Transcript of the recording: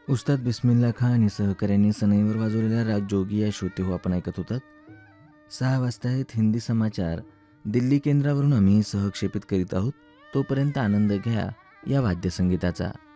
उस्ताद बिस्मिल्ला खान आणि सहकाऱ्यांनी सनईवर वाजवलेल्या राग जोगी या श्रोते हो आपण ऐकत होतात. 6 वाजता आहेत हिंदी समाचार दिल्ली केंद्रावरून आम्ही सहक्षेपित करीत आहोत. तोपर्यंत आनंद घ्या या वाद्यसंगीताचा.